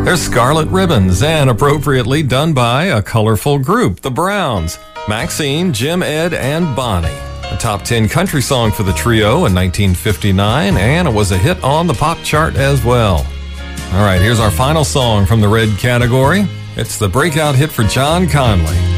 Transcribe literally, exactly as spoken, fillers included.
There's Scarlet Ribbons, and appropriately done by a colorful group, the Browns, Maxine, Jim, Ed, and Bonnie. A top ten country song for the trio in nineteen fifty-nine, and it was a hit on the pop chart as well. All right, here's our final song from the red category. It's the breakout hit for John Conley.